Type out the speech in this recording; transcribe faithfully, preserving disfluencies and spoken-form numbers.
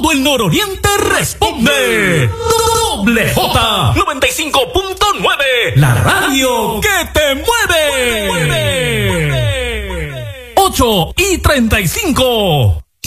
todo el nororiente responde. Doble J noventa y cinco punto nueve, la radio que te mueve. mueve, mueve, mueve. ocho y treinta y cinco.